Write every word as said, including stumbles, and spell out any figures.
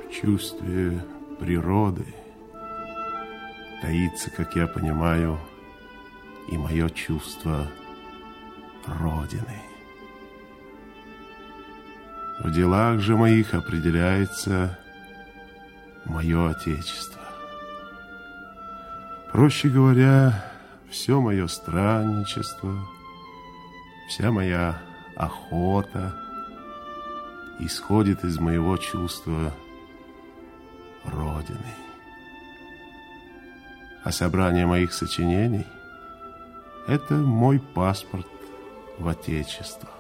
В чувстве природы таится, как я понимаю, и мое чувство Родины. В делах же моих определяется мое Отечество. Проще говоря, все мое странничество, вся моя охота исходит из моего чувства Родины. А собрание моих сочинений — это мой паспорт в Отечество.